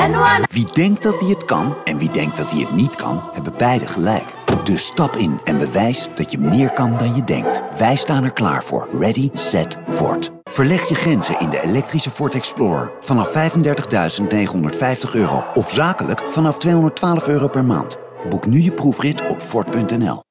Wie denkt dat hij het kan en wie denkt dat hij het niet kan, hebben beide gelijk. Dus stap in en bewijs dat je meer kan dan je denkt. Wij staan er klaar voor. Ready, set, Ford. Verleg je grenzen in de elektrische Ford Explorer vanaf €35.950 of zakelijk vanaf €212 per maand. Boek nu je proefrit op Ford.nl.